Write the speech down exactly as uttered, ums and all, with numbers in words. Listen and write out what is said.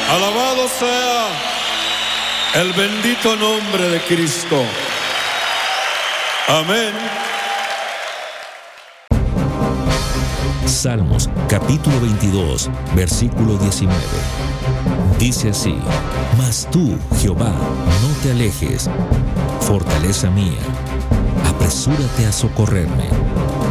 Alabado sea el bendito nombre de Cristo. Amén. Salmos capítulo veintidós, versículo diecinueve. Dice así: Mas tú, Jehová, no te alejes, fortaleza mía, apresúrate a socorrerme.